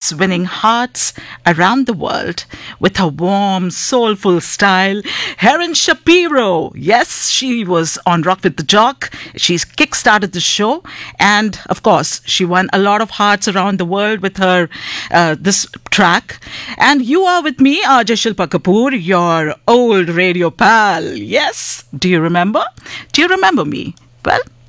keeps winning hearts around the world with her warm, soulful style. Heron Shapiro. Yes, she was on Rock with the Jock. She's kick-started the show. And, of course, she won a lot of hearts around the world with her this track. And you are with me, RJ Shilpa Kapoor, your old radio pal. Yes. Do you remember? Do you remember me? Well,